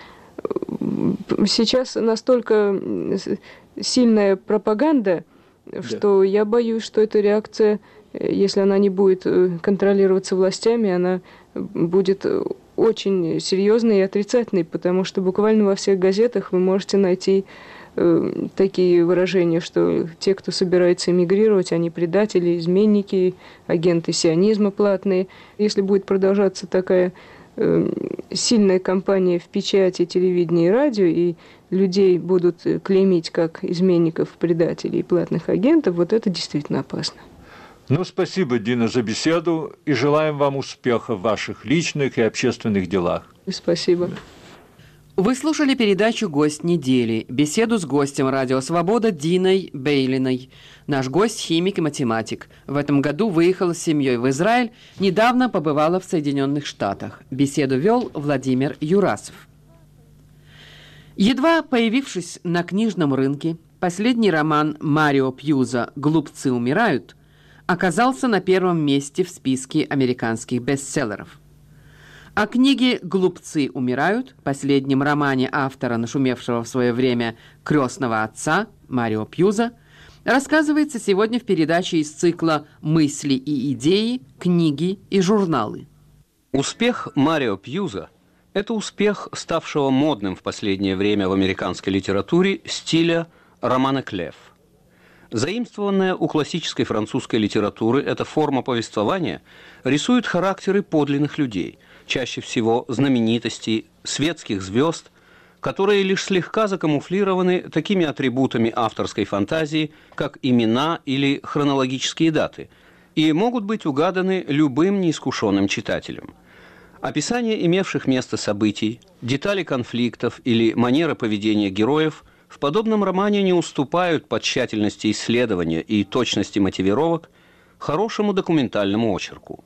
Сейчас настолько сильная пропаганда, что я боюсь, что эта реакция, если она не будет контролироваться властями, она будет очень серьезной и отрицательной, потому что буквально во всех газетах вы можете найти такие выражения, что те, кто собирается эмигрировать, они предатели, изменники, агенты сионизма платные. Если будет продолжаться такая сильная кампания в печати, телевидении и радио, и людей будут клеймить как изменников, предателей и платных агентов, вот это действительно опасно. Ну, спасибо, Дина, за беседу, и желаем вам успеха в ваших личных и общественных делах. Спасибо. Вы слушали передачу «Гость недели», беседу с гостем «Радио Свобода» Диной Бейлиной. Наш гость – химик и математик. В этом году выехала с семьей в Израиль, недавно побывала в Соединенных Штатах. Беседу вел Владимир Юрасов. Едва появившись на книжном рынке, последний роман Марио Пьюза «Глупцы умирают» оказался на первом месте в списке американских бестселлеров. О книге «Глупцы умирают», последнем романе автора, нашумевшего в свое время «Крестного отца» Марио Пьюза, рассказывается сегодня в передаче из цикла «Мысли и идеи, книги и журналы». Успех Марио Пьюза – это успех, ставшего модным в последнее время в американской литературе стиля романа Клефф. Заимствованная у классической французской литературы эта форма повествования рисует характеры подлинных людей, чаще всего знаменитостей, светских звезд, которые лишь слегка закамуфлированы такими атрибутами авторской фантазии, как имена или хронологические даты, и могут быть угаданы любым неискушенным читателем. Описание имевших место событий, детали конфликтов или манера поведения героев в подобном романе не уступают по тщательности исследования и точности мотивировок хорошему документальному очерку.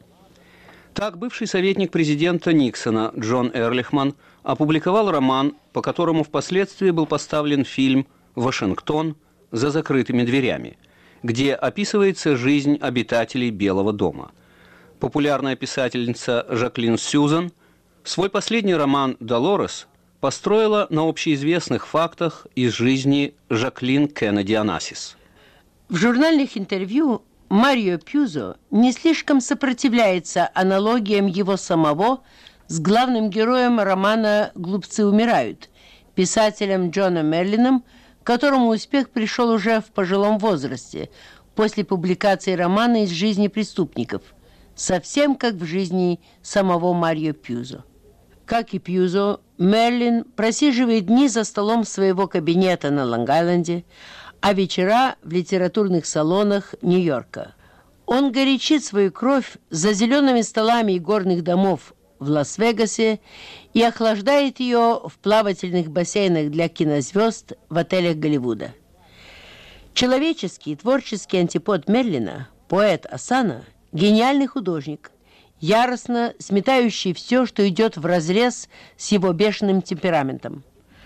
Так, бывший советник президента Никсона Джон Эрлихман опубликовал роман, по которому впоследствии был поставлен фильм «Вашингтон. За закрытыми дверями», где описывается жизнь обитателей Белого дома. Популярная писательница Жаклин Сьюзан свой последний роман «Долорес» построила на общеизвестных фактах из жизни Жаклин Кеннеди Онассис. В журнальных интервью Марио Пьюзо не слишком сопротивляется аналогиям его самого с главным героем романа «Глупцы умирают», писателем Джоном Мерлином, которому успех пришел уже в пожилом возрасте, после публикации романа «Из жизни преступников», совсем как в жизни самого Марио Пьюзо. Как и Пьюзо, Мерлин просиживает дни за столом своего кабинета на Лонг-Айленде, а вечера в литературных салонах Нью-Йорка. Он горячит свою кровь за зелеными столами игорных домов в Лас-Вегасе и охлаждает ее в плавательных бассейнах для кинозвезд в отелях Голливуда. Человеческий и творческий антипод Мерлина, поэт Асана, гениальный художник, яростно сметающий все, что идет вразрез с его бешеным темпераментом.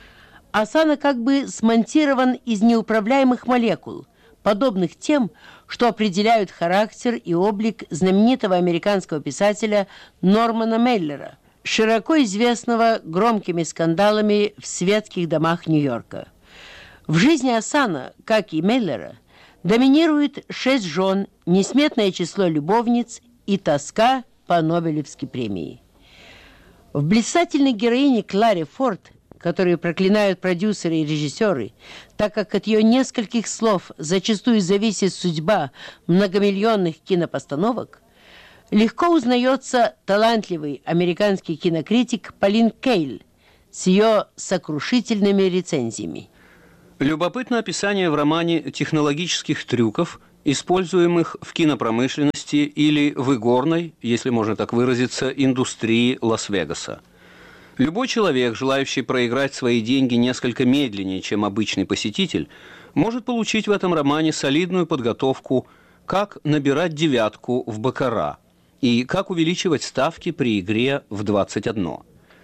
Асана как бы смонтирован из неуправляемых молекул, подобных тем, что определяют характер и облик знаменитого американского писателя Нормана Мейлера, широко известного громкими скандалами в светских домах Нью-Йорка. В жизни Асана, как и Мейлера, доминирует 6 жен, несметное число любовниц и тоска по Нобелевской премии. В блистательной героине Кларе Форд, которые проклинают продюсеры и режиссеры, так как от ее нескольких слов зачастую зависит судьба многомиллионных кинопостановок, легко узнается талантливый американский кинокритик Полин Кейль с ее сокрушительными рецензиями. Любопытно описание в романе технологических трюков, используемых в кинопромышленности или в игорной, если можно так выразиться, индустрии Лас-Вегаса. Любой человек, желающий проиграть свои деньги несколько медленнее, чем обычный посетитель, может получить в этом романе солидную подготовку, как набирать девятку в баккара и как увеличивать ставки при игре в 21.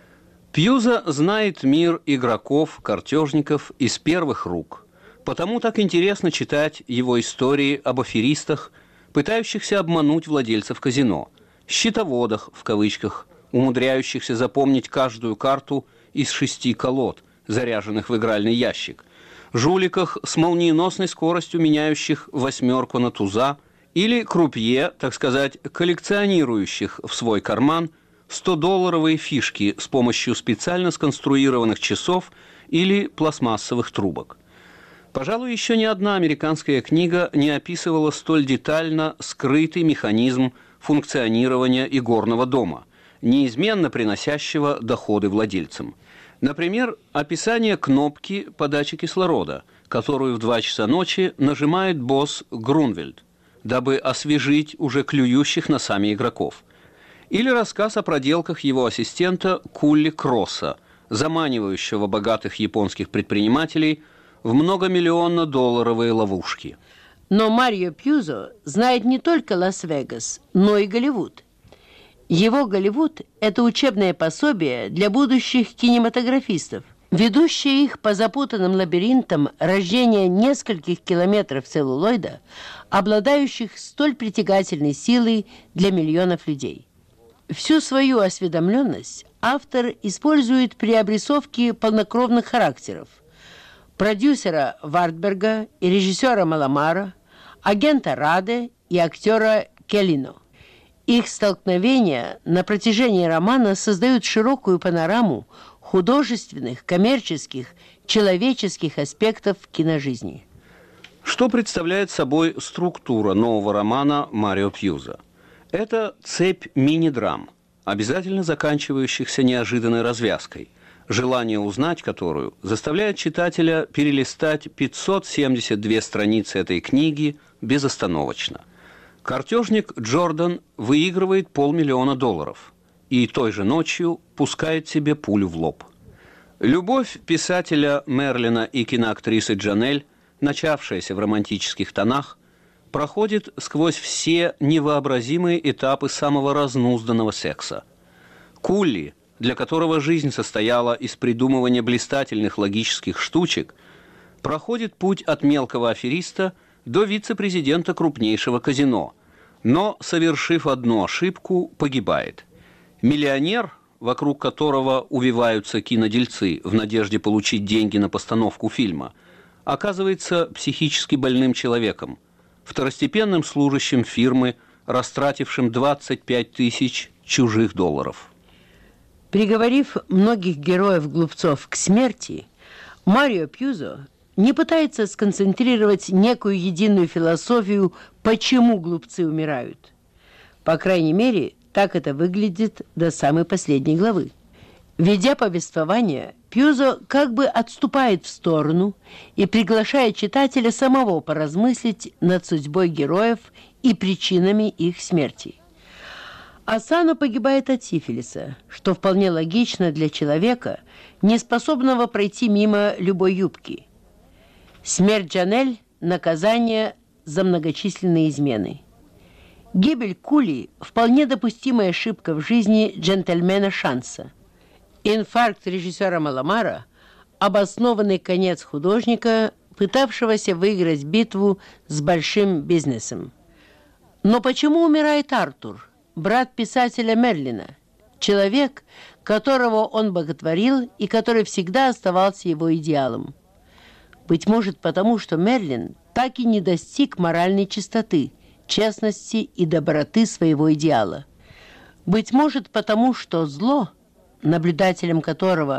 Пьюза знает мир игроков, картежников из первых рук, потому так интересно читать его истории об аферистах, пытающихся обмануть владельцев казино, «счетоводах» в кавычках, умудряющихся запомнить каждую карту из 6 колод, заряженных в игральный ящик, жуликах с молниеносной скоростью меняющих восьмерку на туза или крупье, так сказать, коллекционирующих в свой карман 100-долларовые фишки с помощью специально сконструированных часов или пластмассовых трубок. Пожалуй, еще ни одна американская книга не описывала столь детально скрытый механизм функционирования игорного дома, неизменно приносящего доходы владельцам. Например, описание кнопки подачи кислорода, которую в 2 часа ночи нажимает босс Грунвельд, дабы освежить уже клюющих носами игроков. Или рассказ о проделках его ассистента Кулли Кросса, заманивающего богатых японских предпринимателей в многомиллионно-долларовые ловушки. Но Марио Пьюзо знает не только Лас-Вегас, но и Голливуд. Его Голливуд – это учебное пособие для будущих кинематографистов, ведущее их по запутанным лабиринтам рождения нескольких километров целлулоида, обладающих столь притягательной силой для миллионов людей. Всю свою осведомленность автор использует при обрисовке полнокровных характеров – продюсера Вартберга и режиссера Маламара, агента Раде и актера Келлино. Их столкновения на протяжении романа создают широкую панораму художественных, коммерческих, человеческих аспектов киножизни. Что представляет собой структура нового романа Марио Пьюза? Это цепь мини-драм, обязательно заканчивающихся неожиданной развязкой, желание узнать которую заставляет читателя перелистать 572 страницы этой книги безостановочно. Картежник Джордан выигрывает $500 000 и той же ночью пускает себе пулю в лоб. Любовь писателя Мерлина и киноактрисы Джанель, начавшаяся в романтических тонах, проходит сквозь все невообразимые этапы самого разнузданного секса. Кулли, для которого жизнь состояла из придумывания блистательных логических штучек, проходит путь от мелкого афериста до вице-президента крупнейшего казино, но, совершив одну ошибку, погибает. Миллионер, вокруг которого увиваются кинодельцы в надежде получить деньги на постановку фильма, оказывается психически больным человеком, второстепенным служащим фирмы, растратившим 25 тысяч чужих долларов. Приговорив многих героев-глупцов к смерти, Марио Пьюзо не пытается сконцентрировать некую единую философию, почему глупцы умирают. По крайней мере, так это выглядит до самой последней главы. Ведя повествование, Пьюзо как бы отступает в сторону и приглашает читателя самого поразмыслить над судьбой героев и причинами их смерти. Асано погибает от сифилиса, что вполне логично для человека, не способного пройти мимо любой юбки. Смерть Джанель – наказание за многочисленные измены. Гибель Кулли – вполне допустимая ошибка в жизни джентльмена Шанса. Инфаркт режиссера Маламара – обоснованный конец художника, пытавшегося выиграть битву с большим бизнесом. Но почему умирает Артур, брат писателя Мерлина, человек, которого он боготворил и который всегда оставался его идеалом? Быть может, потому что Мерлин так и не достиг моральной чистоты, честности и доброты своего идеала. Быть может, потому что зло, наблюдателем которого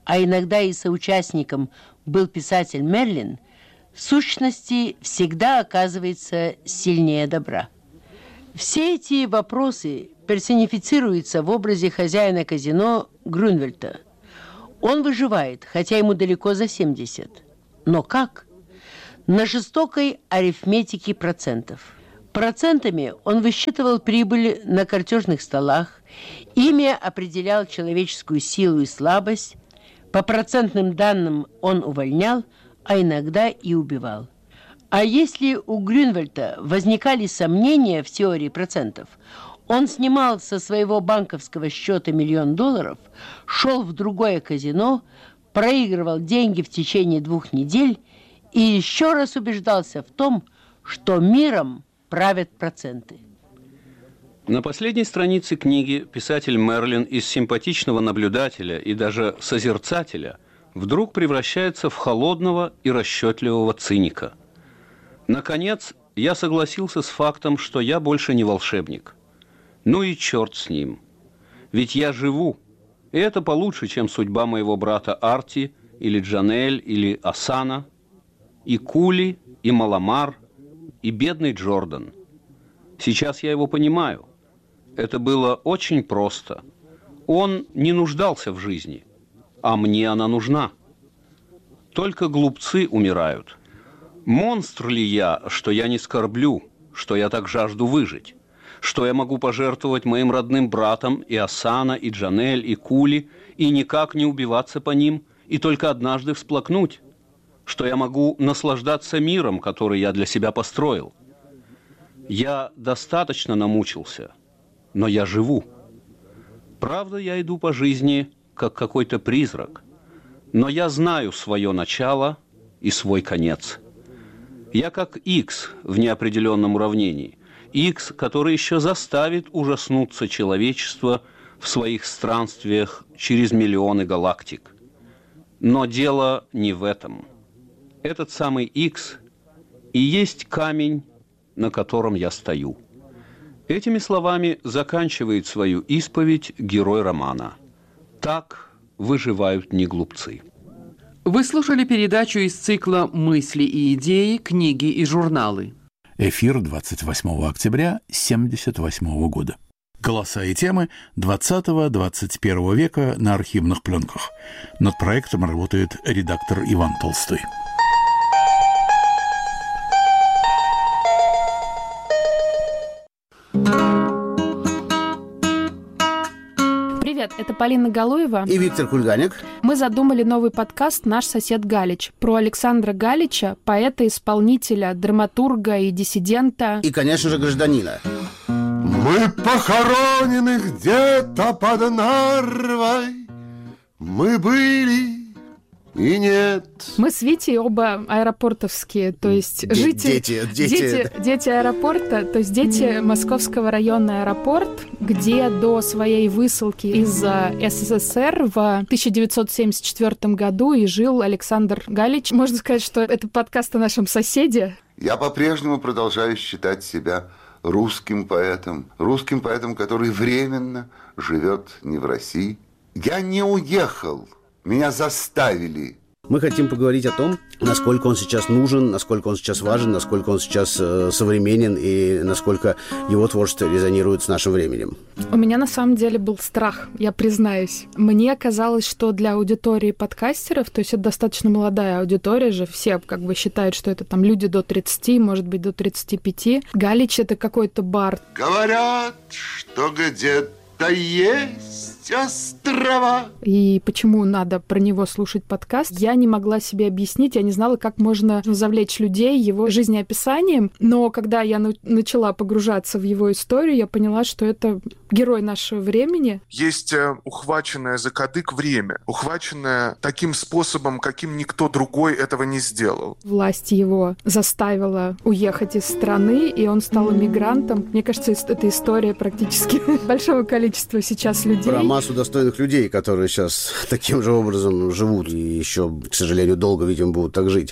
а иногда и соучастником был писатель Мерлин, в сущности всегда оказывается сильнее добра. Все эти вопросы персонифицируются в образе хозяина казино Грюнвальда. Он выживает, хотя ему далеко за 70. Но как? На жестокой арифметике процентов. Процентами он высчитывал прибыль на картежных столах, ими определял человеческую силу и слабость, по процентным данным он увольнял, а иногда и убивал. А если у Грюнвальда возникали сомнения в теории процентов, он снимал со своего банковского счета $1 миллион, шел в другое казино, проигрывал деньги в течение 2 недель и еще раз убеждался в том, что миром правят проценты. На последней странице книги писатель Мерлин из симпатичного наблюдателя и даже созерцателя вдруг превращается в холодного и расчетливого циника. Наконец, я согласился с фактом, что я больше не волшебник. Ну и черт с ним. Ведь я живу, и это получше, чем судьба моего брата Арти, или Джанель, или Асана, и Кули, и Маламар, и бедный Джордан. Сейчас я его понимаю. Это было очень просто. Он не нуждался в жизни, а мне она нужна. Только глупцы умирают. Монстр ли я, что я не скорблю, что я так жажду выжить? Что я могу пожертвовать моим родным братом и Асана, и Джанель, и Кули, и никак не убиваться по ним, и только однажды всплакнуть? Что я могу наслаждаться миром, который я для себя построил? Я достаточно намучился, но я живу. Правда, я иду по жизни, как какой-то призрак, но я знаю свое начало и свой конец. Я как X в неопределенном уравнении, X, который еще заставит ужаснуться человечество в своих странствиях через миллионы галактик. Но дело не в этом. Этот самый X и есть камень, на котором я стою. Этими словами заканчивает свою исповедь герой романа. Так выживают не глупцы. Вы слушали передачу из цикла «Мысли и идеи, книги и журналы». Эфир 28 октября 1978 года. Голоса и темы 20-21 века на архивных пленках. Над проектом работает редактор Иван Толстой. Привет, это Полина Галуева и Виктор Кульганик. Мы задумали новый подкаст «Наш сосед Галич» про Александра Галича, поэта-исполнителя, драматурга и диссидента. И, конечно же, гражданина. Мы похоронены где-то под Нарвой. Мы были и нет. Мы с Витей оба аэропортовские, то есть дети аэропорта, то есть дети Московского района аэропорт, где до своей высылки из СССР в 1974 году и жил Александр Галич. Можно сказать, что это подкаст о нашем соседе. Я по-прежнему продолжаю считать себя русским поэтом, который временно живет не в России. Я не уехал. Меня заставили. Мы хотим поговорить о том, насколько он сейчас нужен, насколько он сейчас важен, насколько он сейчас современен и насколько его творчество резонирует с нашим временем. У меня на самом деле был страх, я признаюсь. Мне казалось, что для аудитории подкастеров, то есть это достаточно молодая аудитория же, все как бы считают, что это там люди до 30, может быть, до 35. Галич — это какой-то бар. Говорят, что где-то есть острова. И почему надо про него слушать подкаст, я не могла себе объяснить, я не знала, как можно завлечь людей его жизнеописанием, но когда я начала погружаться в его историю, я поняла, что это герой нашего времени. Есть ухваченное за кадык время, ухваченное таким способом, каким никто другой этого не сделал. Власть его заставила уехать из страны, и он стал эмигрантом. Мне кажется, это история практически большого количества сейчас людей. Про массу достойных людей, которые сейчас таким же образом живут и еще, к сожалению, долго, видимо, будут так жить.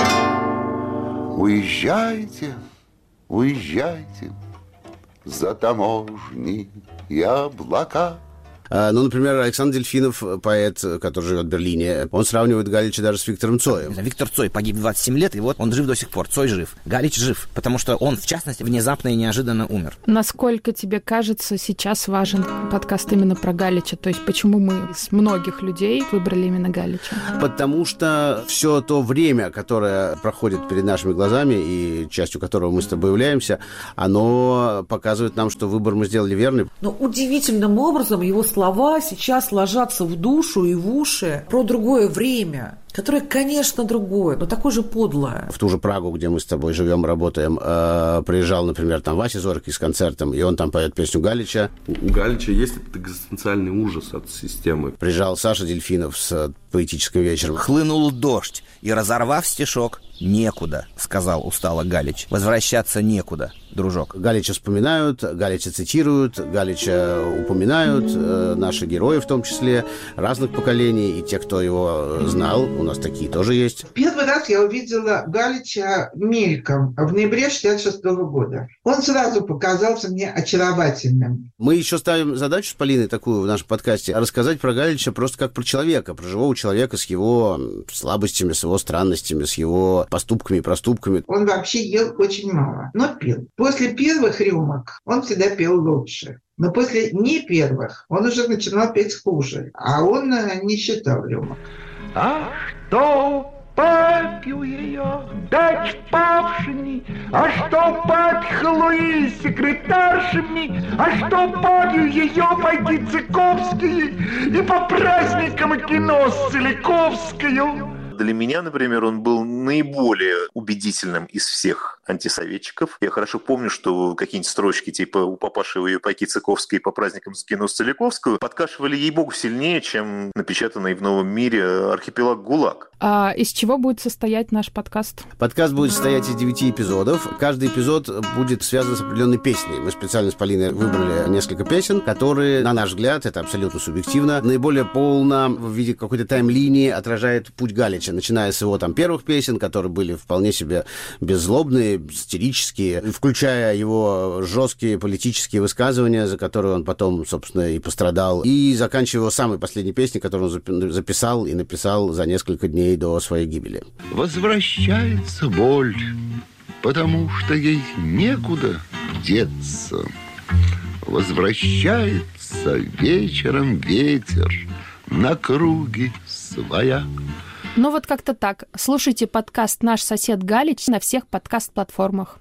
Уезжайте, уезжайте за таможни и облака. Ну, например, Александр Дельфинов, поэт, который живет в Берлине, он сравнивает Галича даже с Виктором Цоем. Виктор Цой погиб 27 лет, и вот он жив до сих пор. Цой жив. Галич жив, потому что он, в частности, внезапно и неожиданно умер. Насколько тебе кажется, сейчас важен подкаст именно про Галича? То есть почему мы из многих людей выбрали именно Галича? Потому что все то время, которое проходит перед нашими глазами, и частью которого мы с тобой являемся, оно показывает нам, что выбор мы сделали верный. Но удивительным образом его слова сейчас ложатся в душу и в уши про другое время, которое, конечно, другое, но такое же подлое. В ту же Прагу, где мы с тобой живем, работаем, приезжал, например, там Вася Зоркий с концертом, и он там поет песню Галича. У Галича есть этот экзистенциальный ужас от системы. Приезжал Саша Дельфинов с поэтическим вечером. Хлынул дождь, и, разорвав стишок, «Некуда», — сказал устало Галич. «Возвращаться некуда, дружок». Галича вспоминают, Галича цитируют, Галича упоминают, наши герои в том числе, разных поколений, и те, кто его знал, у нас такие тоже есть. Первый раз я увидела Галича мельком в ноябре 1966 года. Он сразу показался мне очаровательным. Мы еще ставим задачу с Полиной такую в нашем подкасте, рассказать про Галича просто как про человека, про живого человека с его слабостями, с его странностями, с его поступками и проступками. Он вообще ел очень мало, но пил. После первых рюмок он всегда пел лучше. Но после не первых он уже начинал петь хуже. А он не считал рюмок. А что попью ее, дать павшими, а что подхлуи секретаршами, а что попью ее, пойти Цыковские и по праздникам кино с Целиковскою. Для меня, например, он был наиболее убедительным из всех антисоветчиков. Я хорошо помню, что какие-нибудь строчки типа «У папаши ее пайки Цыковской по праздникам с кино с Целиковскую» подкашивали ей-богу сильнее, чем напечатанный в «Новом мире» архипелаг ГУЛАГ. А из чего будет состоять наш подкаст? Подкаст будет состоять из 9 эпизодов. Каждый эпизод будет связан с определенной песней. Мы специально с Полиной выбрали несколько песен, которые, на наш взгляд, это абсолютно субъективно, наиболее полно в виде какой-то тайм-линии отражает путь Галича, начиная с его там первых песен, которые были вполне себе беззлобные, сатирические, включая его жесткие политические высказывания, за которые он потом, собственно, и пострадал, и заканчивая его самой последней песней, которую он записал и написал за несколько дней до своей гибели. Возвращается боль, потому что ей некуда деться. Возвращается вечером ветер на круги своя. Ну вот как-то так. Слушайте подкаст «Наш сосед Галич» на всех подкаст-платформах.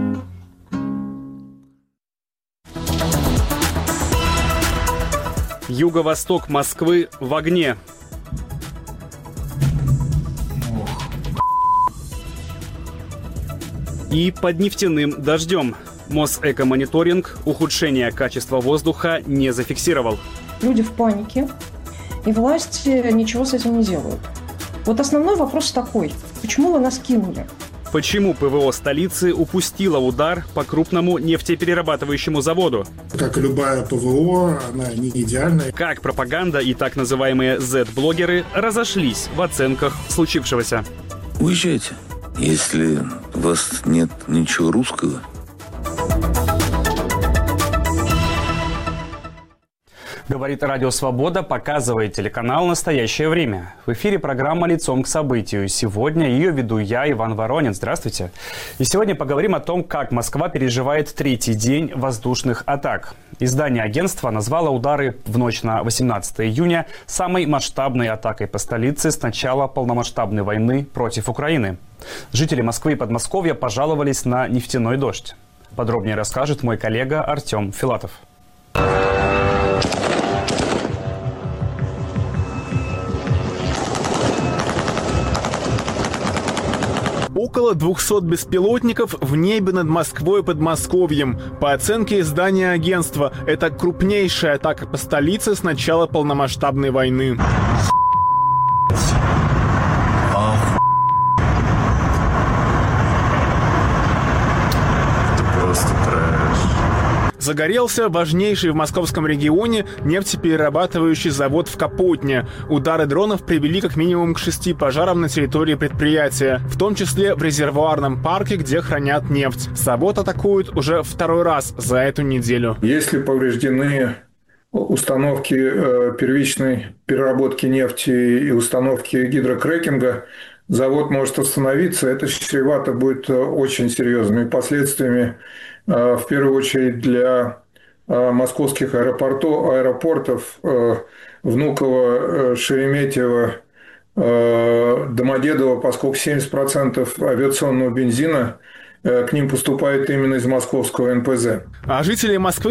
Юго-восток Москвы в огне. И под нефтяным дождем. Мосэкомониторинг ухудшение качества воздуха не зафиксировал. Люди в панике, и власти ничего с этим не делают. Вот основной вопрос такой. Почему вы нас кинули? Почему ПВО столицы упустила удар по крупному нефтеперерабатывающему заводу? Как и любая ПВО, она не идеальная. Как пропаганда и так называемые Z-блогеры разошлись в оценках случившегося? Уезжайте, если у вас нет ничего русского. Говорит Радио Свобода, показывает телеканал «Настоящее время». В эфире программа «Лицом к событию». Сегодня ее веду я, Иван Воронин. Здравствуйте. И сегодня поговорим о том, как Москва переживает третий день воздушных атак. Издание агентства назвало удары в ночь на 18 июня самой масштабной атакой по столице с начала полномасштабной войны против Украины. Жители Москвы и Подмосковья пожаловались на нефтяной дождь. Подробнее расскажет мой коллега Артем Филатов. Около 200 беспилотников в небе над Москвой и Подмосковьем. По оценке издания агентства, это крупнейшая атака по столице с начала полномасштабной войны. Загорелся важнейший в московском регионе нефтеперерабатывающий завод в Капотне. Удары дронов привели как минимум к 6 пожарам на территории предприятия, в том числе в резервуарном парке, где хранят нефть. Завод атакуют уже второй раз за эту неделю. Если повреждены установки первичной переработки нефти и установки гидрокрекинга, завод может остановиться. Это чревато будет очень серьезными последствиями, в первую очередь для московских аэропортов Внуково, Шереметьево, Домодедово, поскольку 70% авиационного бензина к ним поступает именно из московского НПЗ. А жители Москвы